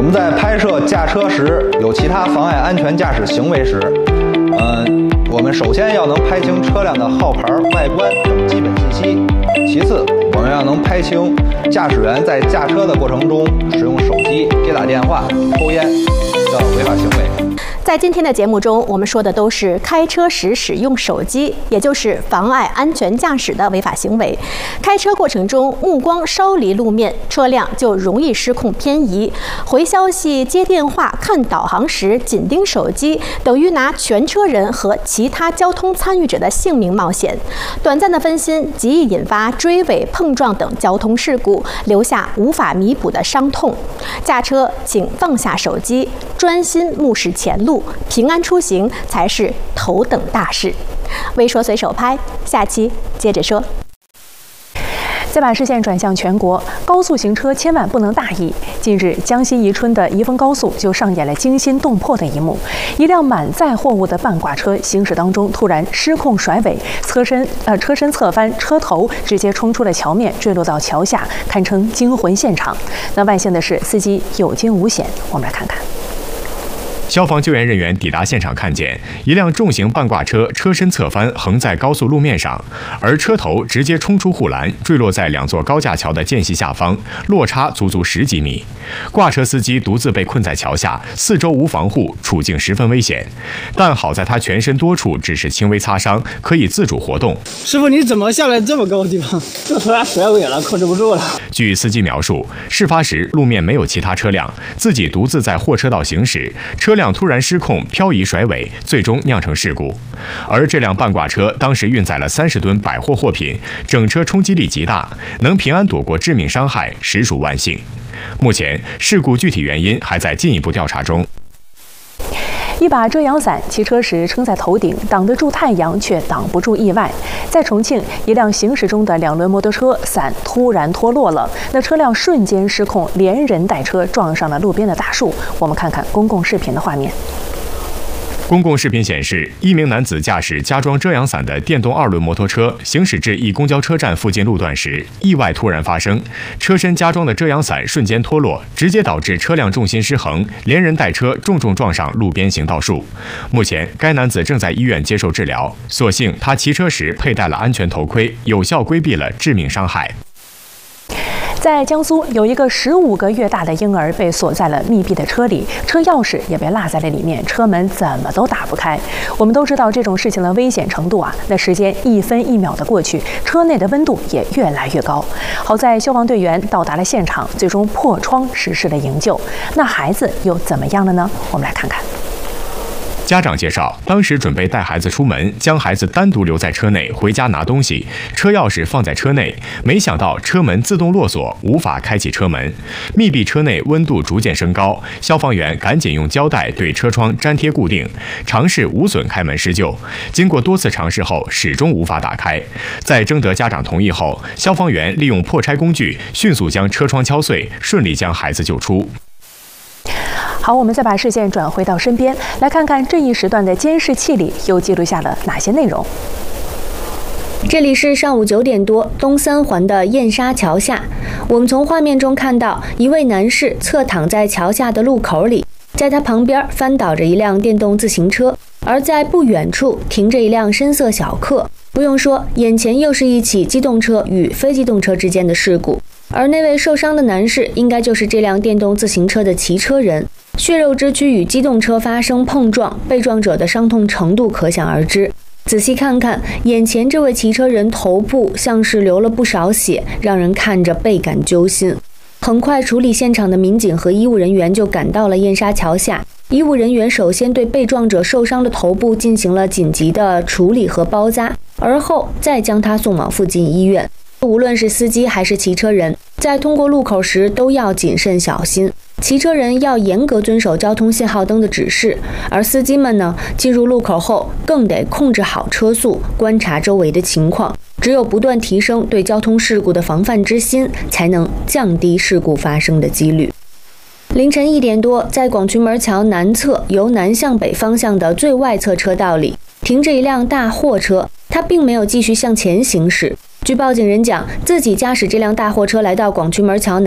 们在拍摄驾车时有其他妨碍安全驾驶行为时，我们首先要能拍清车辆的号牌、外观等基本信息。其次，我们要能拍清驾驶员在驾车的过程中使用手机、接打电话、抽烟的违法行为。 在今天的节目中，我们说的都是开车时使用手机，也就是妨碍安全驾驶的违法行为。开车过程中目光稍离路面，车辆就容易失控偏移。回消息、接电话、看导航时紧盯手机，等于拿全车人和其他交通参与者的性命冒险。短暂的分心极易引发追尾、碰撞等交通事故，留下无法弥补的伤痛。驾车请放下手机，专心目视前路。平安出行才是头等大事。微说随手拍，下期接着说。 再把视线转向全国，高速行车千万不能大意。近日，江西宜春的宜丰高速就上演了惊心动魄的一幕：一辆满载货物的半挂车行驶当中突然失控甩尾，车身侧翻，车头直接冲出了桥面，坠落到桥下，堪称惊魂现场。那万幸的是，司机有惊无险。我们来看看。 消防救援人员抵达现场，看见一辆重型半挂车车身侧翻，横在高速路面上，而车头直接冲出护栏，坠落在2座高架桥的间隙下方，落差足足10几米。挂车司机独自被困在桥下，四周无防护，处境十分危险。但好在他全身多处只是轻微擦伤，可以自主活动。 师傅，你怎么下来这么高的地方？这突然甩尾了，控制不住了。 据司机描述，事发时路面没有其他车辆，自己独自在货车道行驶，车辆突然失控漂移甩尾，最终酿成事故。而这辆半挂车当时运载了30吨百货货品，整车冲击力极大，能平安躲过致命伤害，实属万幸。目前事故具体原因还在进一步调查中。 一把遮阳伞，骑车时撑在头顶，挡得住太阳，却挡不住意外。在重庆，一辆行驶中的2轮摩托车伞突然脱落了，那车辆瞬间失控，连人带车撞上了路边的大树。我们看看公共视频的画面。 公共视频显示，一名男子驾驶加装遮阳伞的电动2轮摩托车行驶至一公交车站附近路段时，意外突然发生，车身加装的遮阳伞瞬间脱落，直接导致车辆重心失衡，连人带车重撞上路边行道树。目前，该男子正在医院接受治疗，所幸他骑车时佩戴了安全头盔，有效规避了致命伤害。 在江苏，有一个15个月大的婴儿被锁在了密闭的车里，车钥匙也被落在了里面，车门怎么都打不开。我们都知道这种事情的危险程度啊，那时间1分1秒的过去，车内的温度也越来越高。好在消防队员到达了现场，最终破窗实施了营救。那孩子又怎么样了呢？我们来看看。 家长介绍，当时准备带孩子出门，将孩子单独留在车内回家拿东西，车钥匙放在车内，没想到车门自动落锁，无法开启车门。密闭车内温度逐渐升高，消防员赶紧用胶带对车窗粘贴固定，尝试无损开门施救。经过多次尝试后，始终无法打开。在征得家长同意后，消防员利用破拆工具迅速将车窗敲碎，顺利将孩子救出。 好，我们再把视线转回到身边，来看看这一时段的监视器里又记录下了哪些内容。 这里是上午9点多，东三环的燕莎桥下，我们从画面中看到一位男士侧躺在桥下的路口里，在他旁边翻倒着一辆电动自行车，而在不远处停着一辆深色小客。不用说，眼前又是一起机动车与非机动车之间的事故，而那位受伤的男士应该就是这辆电动自行车的骑车人。血肉之躯与机动车发生碰撞，被撞者的伤痛程度可想而知。仔细看看，眼前这位骑车人头部像是流了不少血，让人看着倍感揪心。很快，处理现场的民警和医务人员就赶到了燕莎桥下。医务人员首先对被撞者受伤的头部进行了紧急的处理和包扎，而后再将他送往附近医院。无论是司机还是骑车人，在通过路口时都要谨慎小心。骑车人要严格遵守交通信号灯的指示，而司机们呢，进入路口后更得控制好车速，观察周围的情况。只有不断提升对交通事故的防范之心，才能降低事故发生的几率。凌晨1点多，在广渠门桥南侧由南向北方向的最外侧车道里，停着一辆大货车，它并没有继续向前行驶。据报警人讲，自己驾驶这辆大货车来到广渠门桥南